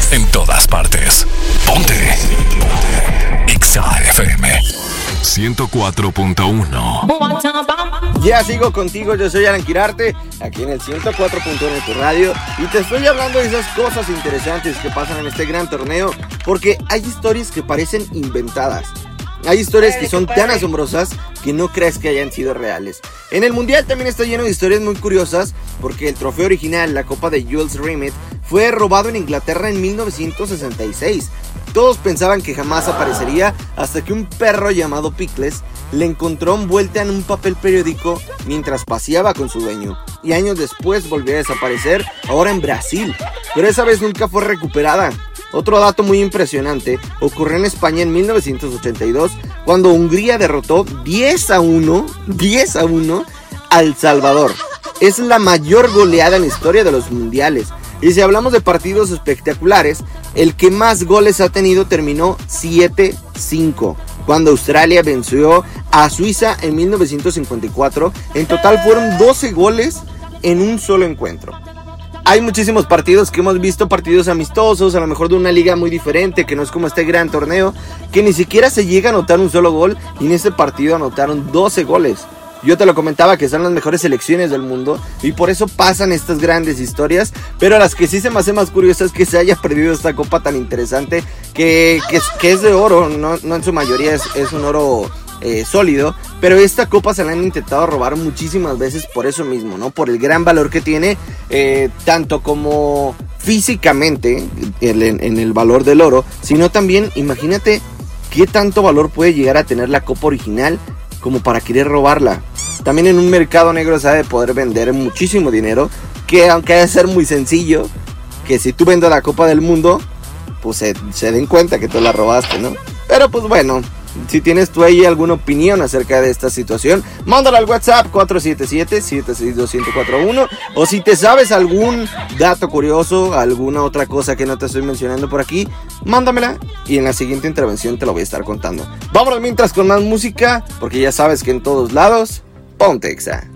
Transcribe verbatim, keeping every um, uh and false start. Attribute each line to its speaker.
Speaker 1: En todas partes. Ponte. Ponte. Exa F M ciento cuatro punto uno.
Speaker 2: Ya sigo contigo, yo soy Alan Quirarte, aquí en el ciento cuatro punto uno de tu radio, y te estoy hablando de esas cosas interesantes que pasan en este gran torneo, porque hay historias que parecen inventadas. Hay historias que son tan asombrosas que no crees que hayan sido reales. En el Mundial también está lleno de historias muy curiosas, porque el trofeo original, la Copa de Jules Rimet, fue robado en Inglaterra en mil novecientos sesenta y seis. Todos pensaban que jamás aparecería hasta que un perro llamado Pickles le encontró envuelta en un papel periódico mientras paseaba con su dueño. Y años después volvió a desaparecer, ahora en Brasil. Pero esa vez nunca fue recuperada. Otro dato muy impresionante ocurrió en España en mil novecientos ochenta y dos, cuando Hungría derrotó diez a uno a El Salvador. Es la mayor goleada en la historia de los mundiales. Y si hablamos de partidos espectaculares, el que más goles ha tenido terminó siete cinco, cuando Australia venció a Suiza en mil novecientos cincuenta y cuatro. En total fueron doce goles en un solo encuentro. Hay muchísimos partidos que hemos visto, partidos amistosos, a lo mejor de una liga muy diferente, que no es como este gran torneo, que ni siquiera se llega a anotar un solo gol, y en este partido anotaron doce goles. Yo te lo comentaba que son las mejores selecciones del mundo y por eso pasan estas grandes historias, pero las que sí se me hace más curiosa es que se haya perdido esta copa tan interesante que, que, que es de oro, no, no en su mayoría es, es un oro eh, sólido, pero esta copa se la han intentado robar muchísimas veces por eso mismo, ¿no? Por el gran valor que tiene, eh, tanto como físicamente en, en el valor del oro, sino también, imagínate qué tanto valor puede llegar a tener la copa original como para querer robarla. También en un mercado negro se ha de poder vender muchísimo dinero, que aunque ha de ser muy sencillo, que si tú vendes la Copa del Mundo, pues se, se den cuenta que tú la robaste, ¿no? Pero pues bueno, si tienes tú ahí alguna opinión acerca de esta situación, mándala al WhatsApp cuatro siete siete, siete seis dos, uno cero cuatro uno, o si te sabes algún dato curioso, alguna otra cosa que no te estoy mencionando por aquí, mándamela y en la siguiente intervención te lo voy a estar contando. Vámonos mientras con más música, porque ya sabes que en todos lados, ponte Exa.